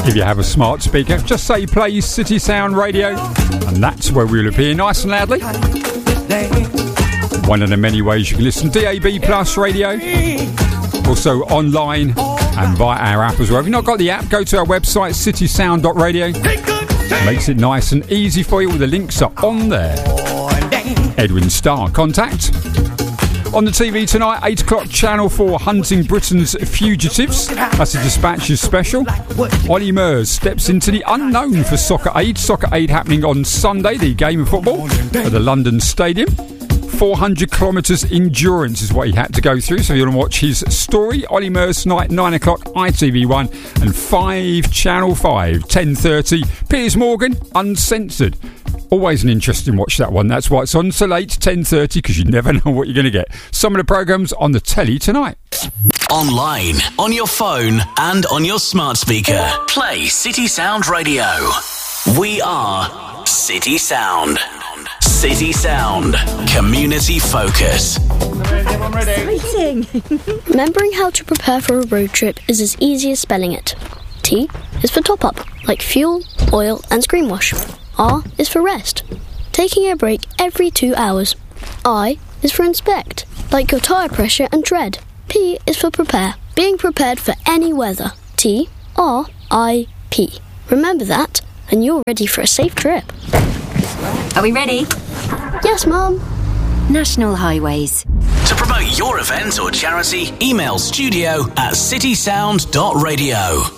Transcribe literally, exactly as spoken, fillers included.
If you have a smart speaker, just say play City Sound Radio, and that's where we'll appear nice and loudly. One of the many ways you can listen: D A B Plus radio, also online and via our app as well. If you've not got the app, go to our website, city sound dot radio. Makes it nice and easy for you. All the links are on there. Edwin Starr, contact. On the T V tonight, eight o'clock, Channel four, Hunting Britain's Fugitives. That's a Dispatches special. Ollie Murs steps into the unknown for Soccer Aid. Soccer Aid happening on Sunday, the game of football, at the London Stadium. four hundred kilometres endurance is what he had to go through. So you're going to watch his story. Ollie Murs tonight, nine o'clock, I T V one, and five, Channel five, ten thirty. Piers Morgan, Uncensored. Always an interesting watch, that one. That's why it's on so late, ten thirty, because you never know what you're going to get. Some of the programmes on the telly tonight. Online, on your phone, and on your smart speaker. Play City Sound Radio. We are City Sound. City Sound. Community focus. Exciting! Remembering how to prepare for a road trip is as easy as spelling it. T is for top up, like fuel, oil, and screen wash. R is for rest, taking a break every two hours. I is for inspect, like your tyre pressure and tread. P is for prepare, being prepared for any weather. T, R, I, P. Remember that, and you're ready for a safe trip. Are we ready? Yes, Mum. National Highways. To promote your event or charity, email studio at citysound dot radio.